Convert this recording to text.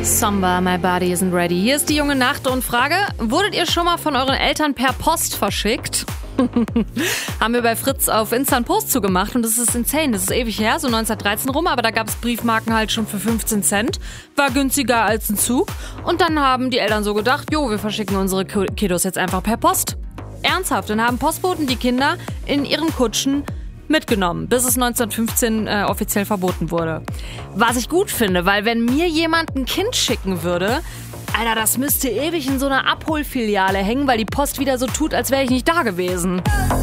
Samba, my body isn't ready. Hier ist die junge Nacht und Frage, wurdet ihr schon mal von euren Eltern per Post verschickt? Haben wir bei Fritz auf Insta einen Post zugemacht und das ist insane, das ist ewig her, so 1913 rum, aber da gab es Briefmarken halt schon für 15 Cent, war günstiger als ein Zug und dann haben die Eltern so gedacht, jo, wir verschicken unsere Kiddos jetzt einfach per Post. Ernsthaft, dann haben Postboten die Kinder in ihren Kutschen mitgenommen, bis es 1915 offiziell verboten wurde. Was ich gut finde, weil wenn mir jemand ein Kind schicken würde, Alter, das müsste ewig in so einer Abholfiliale hängen, weil die Post wieder so tut, als wäre ich nicht da gewesen.